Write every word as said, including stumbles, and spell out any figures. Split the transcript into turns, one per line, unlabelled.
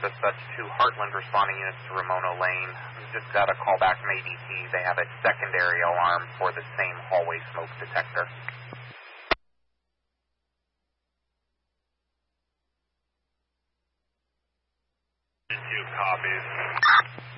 Dispatch to Heartland responding units to Ramona Lane. We just got a call back from A D T. They have a secondary alarm for the same hallway smoke detector.
Two copies.